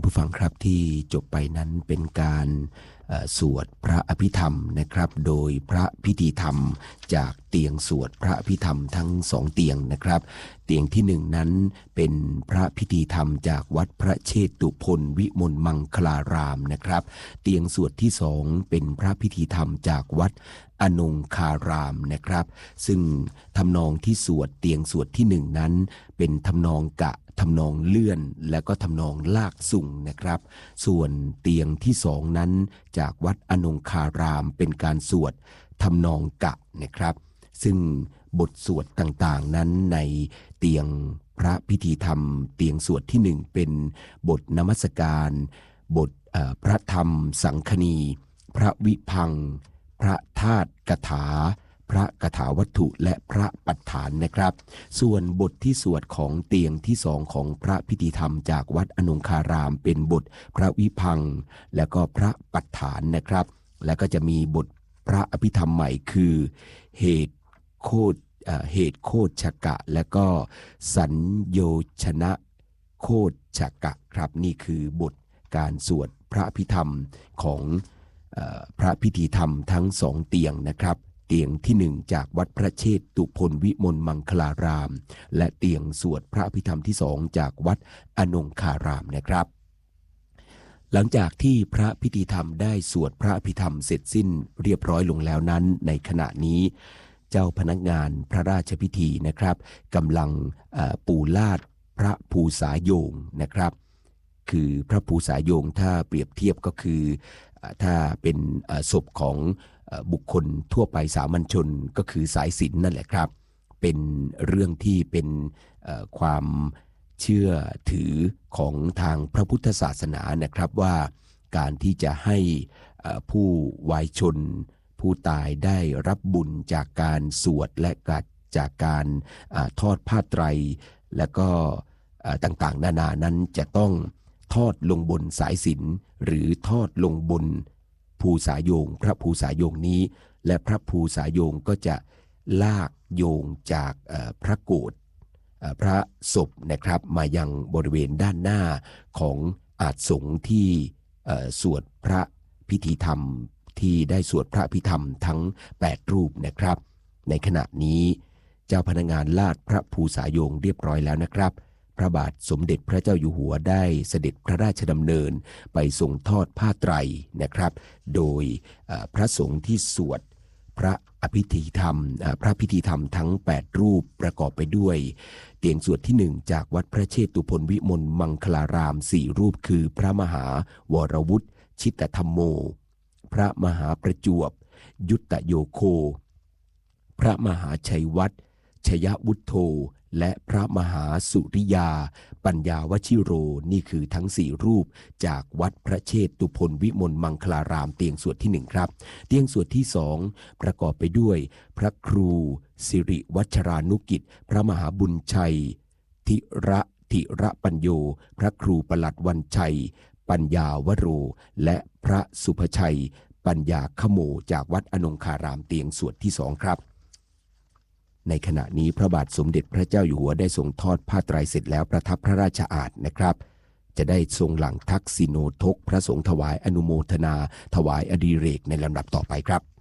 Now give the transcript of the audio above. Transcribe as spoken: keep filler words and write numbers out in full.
ผู้ฟังครับที่จบไปนั้นเป็นการสวดพระอภิธรรมนะครับโดยพระพิธีธรรมจากเตียงสวดพระอภิธรรมทั้งสองเตียงนะครับเตียงที่หนึ่งนั้นเป็นพระพิธีธรรมจากวัดพระเชตุพนวิมลมังคลารามนะครับเตียงสวดที่สองเป็นพระพิธีธรรมจากวัดอนงคารามนะครับซึ่งทำนองที่สวดเตียงสวดที่หนึ่งนั้นเป็นทำนองกะทำนองเลื่อนและก็ทำนองลากสุ่งนะครับส่วนเตียงที่สองนั้นจากวัดอนงคารามเป็นการสวดทำนองกะนะครับซึ่งบทสวดต่างๆนั้นในเตียงพระพิธีธรรมเตียงสวดที่หนึ่งเป็นบทนมัสการบทพระธรรมสังคณีพระวิพังค์พระธาตุกถาพระกถาวัตถุและพระปัฏฐานนะครับส่วนบทที่สวดของเตียงที่สองของพระพิธีธรรมจากวัดอนงคารามเป็นบทพระวิพังค์และก็พระปัฏฐานนะครับแล้วก็จะมีบทพระอภิธรรมใหม่คือเหตุโคตเหตุโคตชกะและก็สัญโยชนะโคตชกะครับนี่คือบทการสวดพระอภิธรรมของพระพิธีธรรมทั้งสองเตียงนะครับเตียงที่หนึ่งจากวัดพระเชตุพนวิมลมังคลารามและเตียงสวดพระอภิธรรมที่สองจากวัดอนงคารามนะครับหลังจากที่พระพิธีธรรมได้สวดพระอภิธรรมเสร็จสิ้นเรียบร้อยลงแล้วนั้นในขณะนี้เจ้าพนักงานพระราชพิธีนะครับกำลังปูลาดพระภูษาโยงนะครับคือพระภูษาโยงถ้าเปรียบเทียบก็คือถ้าเป็นศพของบุคคลทั่วไปสามัญชนก็คือสายศีลนั่นแหละครับเป็นเรื่องที่เป็นความเชื่อถือของทางพระพุทธศาสนานะครับว่าการที่จะให้ผู้วายชนผู้ตายได้รับบุญจากการสวดและจากการทอดผ้าไตรและก็ต่างๆนานานั้นจะต้องทอดลงบนสายศีลหรือทอดลงบนภูษาโยงพระภูษาโยงนี้และพระภูษาโยงก็จะลากโยงจากพระโกฐพระศพนะครับมายังบริเวณด้านหน้าของอาสงฆ์ที่สวดพระพิธีธรรมที่ได้สวดพระพิธรรมทั้งแปดรูปนะครับในขณะนี้เจ้าพนักงานลาดพระภูษาโยงเรียบร้อยแล้วนะครับพระบาทสมเด็จพระเจ้าอยู่หัวได้เสด็จพระราชดำเนินไปทรงทอดผ้าไตรนะครับโดยพระสงฆ์ที่สวดพระอภิธีธรรมพระพิธีธรรมทั้งแปดรูปประกอบไปด้วยเตียงสวดที่หนึ่งจากวัดพระเชตุพนวิมลมังคลารามสี่รูปคือพระมหาวรวุฒิชิตธรรมโมพระมหาประจวบยุตตโยโคพระมหาชัยวัฒน์ชยวุฒโธและพระมหาสุริยาปัญญาวชิโรนี่คือทั้งสี่รูปจากวัดพระเชตุพนวิมลมังคลารามเตียงสวดที่หนึ่งครับเตียงสวดที่สองประกอบไปด้วยพระครูสิริวัชรานุกิจพระมหาบุญชัยธิระธิระปัญโยพระครูประหลัดวันชัยปัญญาวโรและพระสุภชัยปัญญาขโมจากวัดอนงคารามเตียงสวดที่สองครับในขณะนี้พระบาทสมเด็จพระเจ้าอยู่หัวได้ทรงทอดผ้าไตรเสร็จแล้วประทับพระราชอาสน์นะครับจะได้ทรงหลังทักษิโนทกพระสงฆ์ถวายอนุโมทนาถวายอดิเรกในลำดับต่อไปครับ